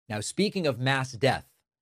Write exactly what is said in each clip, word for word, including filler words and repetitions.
Now, speaking of mass death,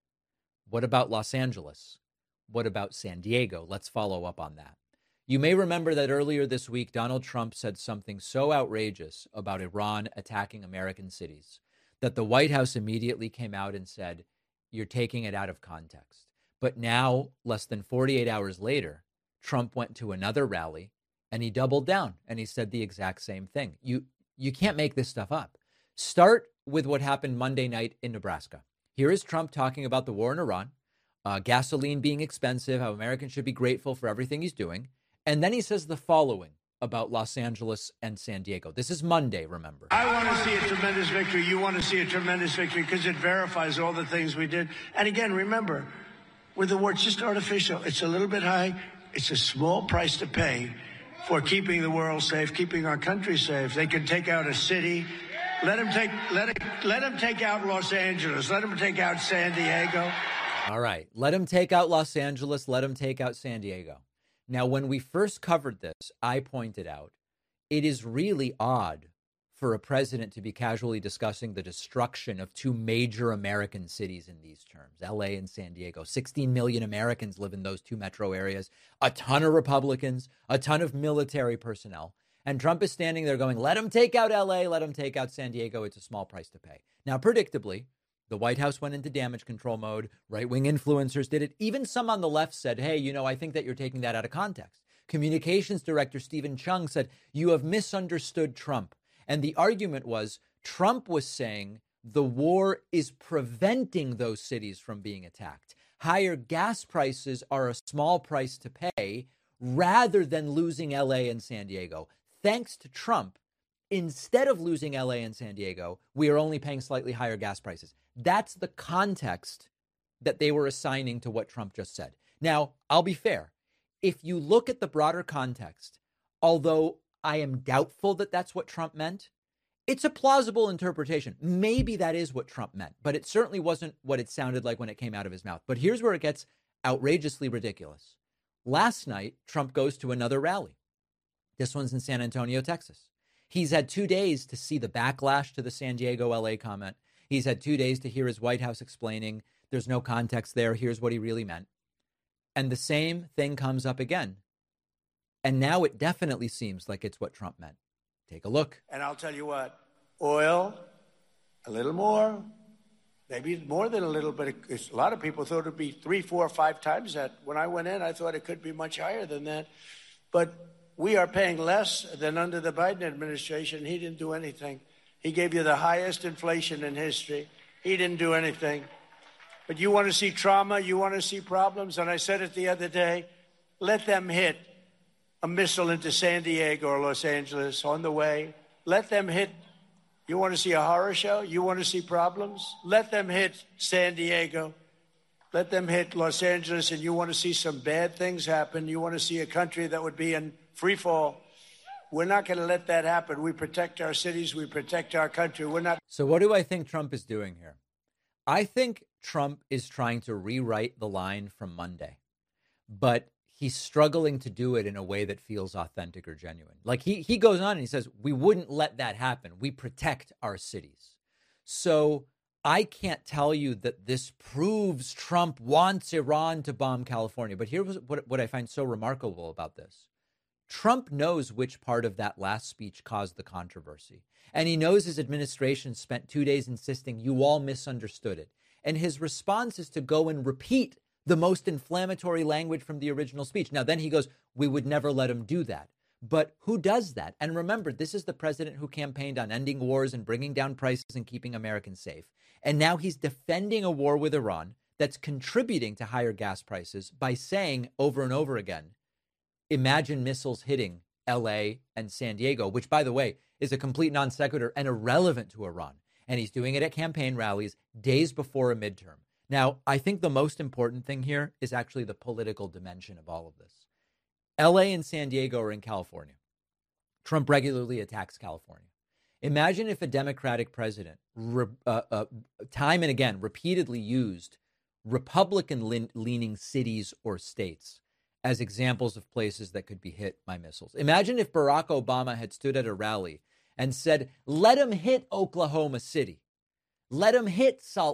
what about Los Angeles? What about San Diego? Let's follow up on that. You may remember that earlier this week, Donald Trump said something so outrageous about Iran attacking American cities that the White House immediately came out and said, you're taking it out of context. But now, less than forty-eight hours later, Trump went to another rally and he doubled down and he said the exact same thing. You, you can't make this stuff up. Start with what happened Monday night in Nebraska. Here is Trump talking about the war in Iran, uh, gasoline being expensive, how Americans should be grateful for everything he's doing. And then he says the following about Los Angeles and San Diego. This is Monday, remember. I want to see a tremendous victory. You want to see a tremendous victory because it verifies all the things we did. And again, remember, with the war, it's just artificial. It's a little bit high. It's a small price to pay for keeping the world safe, keeping our country safe. They can take out a city. Let them take, let it, let them take out Los Angeles. Let them take out San Diego. All right. Let them take out Los Angeles. Let them take out San Diego. Now, when we first covered this, I pointed out it is really odd for a president to be casually discussing the destruction of two major American cities in these terms, L A and San Diego. sixteen million Americans live in those two metro areas, a ton of Republicans, a ton of military personnel. And Trump is standing there going, let them take out L A, let them take out San Diego. It's a small price to pay. Now, predictably, the White House went into damage control mode. Right-wing influencers did it. Even some on the left said, hey, you know, I think that you're taking that out of context. Communications director Stephen Chung said, you have misunderstood Trump. And the argument was Trump was saying the war is preventing those cities from being attacked. Higher gas prices are a small price to pay rather than losing L A and San Diego. Thanks to Trump, instead of losing L A and San Diego, we are only paying slightly higher gas prices. That's the context that they were assigning to what Trump just said. Now, I'll be fair. If you look at the broader context, although I am doubtful that that's what Trump meant, it's a plausible interpretation. Maybe that is what Trump meant, but it certainly wasn't what it sounded like when it came out of his mouth. But here's where it gets outrageously ridiculous. Last night, Trump goes to another rally. This one's in San Antonio, Texas. He's had two days to see the backlash to the San Diego L A comment. He's had two days to hear his White House explaining there's no context there. Here's what he really meant. And the same thing comes up again. And now it definitely seems like it's what Trump meant. Take a look. And I'll tell you what, oil, a little more, maybe more than a little bit. A lot of people thought it'd be three, four, five times that. When I went in, I thought it could be much higher than that. But we are paying less than under the Biden administration. He didn't do anything. He gave you the highest inflation in history. He didn't do anything. But you want to see trauma, you want to see problems, and I said it the other day, let them hit a missile into San Diego or Los Angeles on the way. Let them hit. You want to see a horror show? You want to see problems? Let them hit San Diego. Let them hit Los Angeles, and you want to see some bad things happen. You want to see a country that would be in free fall. We're not going to let that happen. We protect our cities. We protect our country. We're not. So what do I think Trump is doing here? I think Trump is trying to rewrite the line from Monday, but he's struggling to do it in a way that feels authentic or genuine. Like he he goes on and he says, we wouldn't let that happen. We protect our cities. So I can't tell you that this proves Trump wants Iran to bomb California. But here's what, what I find so remarkable about this. Trump knows which part of that last speech caused the controversy. And he knows his administration spent two days insisting you all misunderstood it. And his response is to go and repeat the most inflammatory language from the original speech. Now, then he goes, we would never let him do that. But who does that? And remember, this is the president who campaigned on ending wars and bringing down prices and keeping Americans safe. And now he's defending a war with Iran that's contributing to higher gas prices by saying over and over again, imagine missiles hitting L A and San Diego, which, by the way, is a complete non sequitur and irrelevant to Iran. And he's doing it at campaign rallies days before a midterm. Now, I think the most important thing here is actually the political dimension of all of this. L A and San Diego are in California. Trump regularly attacks California. Imagine if a Democratic president, re, uh, uh, time and again, repeatedly used Republican-leaning cities or states as examples of places that could be hit by missiles. Imagine if Barack Obama had stood at a rally and said, let him hit Oklahoma City. Let him hit Salt